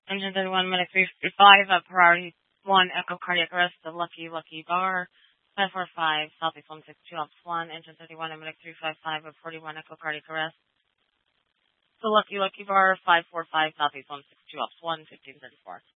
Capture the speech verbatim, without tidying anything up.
Engine thirty-one, medic three fifty-five, uh, priority one, echo cardiac arrest, the Lucky Lucky Bar, five four five, Southeast one six two, Ops one, engine thirty-one, medic three fifty-five, uh, forty-one, echo cardiac arrest, the Lucky Lucky Bar, five four five, Southeast one six two, Ops one, fifteen thirty-four.